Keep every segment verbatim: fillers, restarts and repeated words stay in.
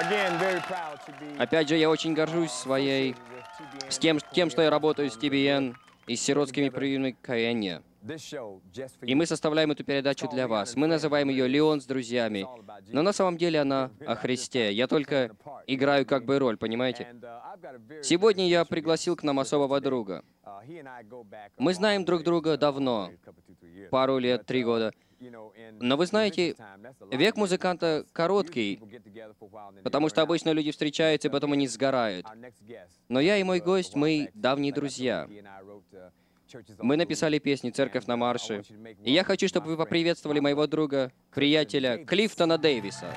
Опять же, я очень горжусь своей, с тем, тем, что я работаю с Ти Би Эн и с сиротскими приютами Каянья. И мы составляем эту передачу для вас. Мы называем ее «Леон с друзьями». Но на самом деле она о Христе. Я только играю как бы роль, понимаете? Сегодня я пригласил к нам особого друга. Мы знаем друг друга давно, пару лет, три года. Но вы знаете, век музыканта короткий, потому что обычно люди встречаются, и потом они сгорают. Но я и мой гость, мы давние друзья. Мы написали песни «Церковь на марше». И я хочу, чтобы вы поприветствовали моего друга, приятеля Клифтона Дэвиса.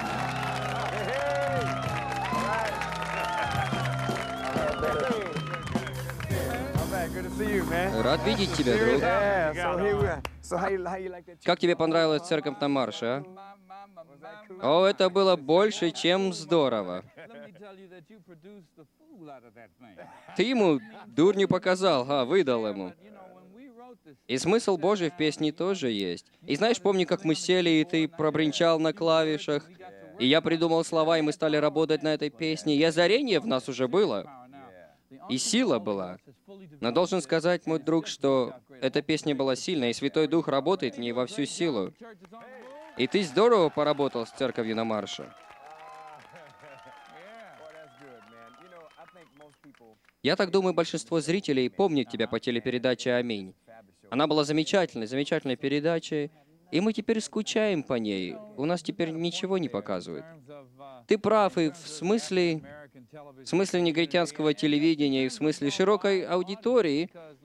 Рад видеть тебя, друг. Как тебе понравилась «Церковь на марше», а? О, это было больше, чем здорово. Ты ему дурню показал, а, выдал ему. И смысл Божий в песне тоже есть. И знаешь, помню, как мы сели, и ты пробринчал на клавишах, и я придумал слова, и мы стали работать на этой песне, и озарение в нас уже было, и сила была. Но должен сказать, мой друг, что эта песня была сильная, и Святой Дух работает в ней во всю силу. И ты здорово поработал с «Церковью на марше». Я так думаю, большинство зрителей помнит тебя по телепередаче «Аминь». Она была замечательной, замечательной передачей, и мы теперь скучаем по ней. У нас теперь ничего не показывают. Ты прав и в смысле, в смысле негритянского телевидения, и в смысле широкой аудитории.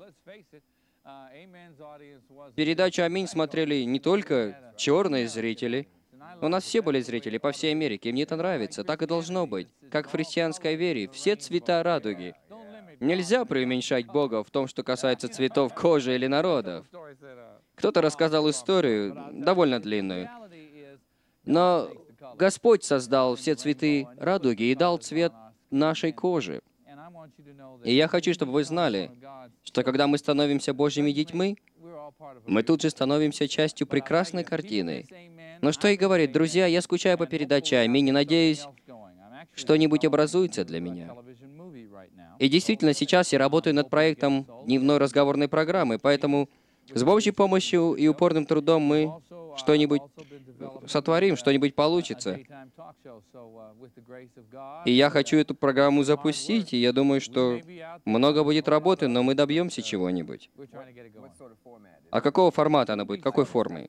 Передачу «Аминь» смотрели не только черные зрители. У нас все были зрители по всей Америке, и мне это нравится. Так и должно быть. Как в христианской вере. Все цвета радуги. Нельзя преуменьшать Бога в том, что касается цветов кожи или народов. Кто-то рассказал историю, довольно длинную. Но Господь создал все цветы радуги и дал цвет нашей кожи. И я хочу, чтобы вы знали, что когда мы становимся Божьими детьми, мы тут же становимся частью прекрасной картины. Но что и говорит, друзья, я скучаю по передаче «Аминь» и надеюсь, что-нибудь образуется для меня. И действительно, сейчас я работаю над проектом дневной разговорной программы, поэтому с Божьей помощью и упорным трудом мы что-нибудь сотворим, что-нибудь получится. И я хочу эту программу запустить, и я думаю, что много будет работы, но мы добьемся чего-нибудь. А какого формата она будет? Какой формы?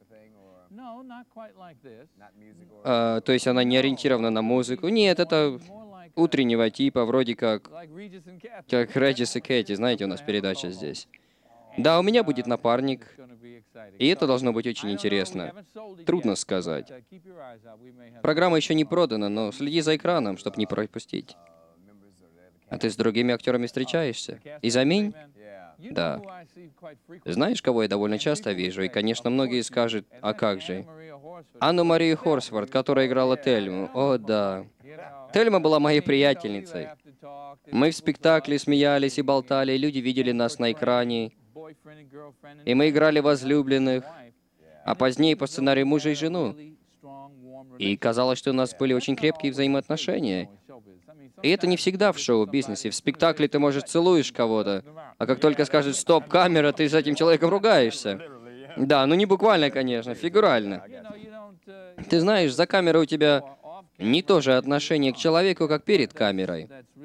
А, то есть она не ориентирована на музыку? Нет, это утреннего типа, вроде как, как Regis и Кэти, знаете, у нас передача здесь. Да, у меня будет напарник, и это должно быть очень интересно. Трудно сказать. Программа еще не продана, но следи за экраном, чтобы не пропустить. А ты с другими актерами встречаешься? Из «Аминь»? Да. Знаешь, кого я довольно часто вижу? И, конечно, многие скажут, а как же? Анну Марию Хорсворт, которая играла Тельму. О, да. Тельма была моей приятельницей. Мы в спектакле смеялись и болтали, и люди видели нас на экране. И мы играли возлюбленных, а позднее по сценарию мужа и жену. И казалось, что у нас были очень крепкие взаимоотношения. И это не всегда в шоу-бизнесе. В спектакле ты, может, целуешь кого-то, а как только скажешь «стоп, камера», ты с этим человеком ругаешься. Да, ну не буквально, конечно, фигурально. Ты знаешь, за камерой у тебя не то же отношение к человеку, как перед камерой.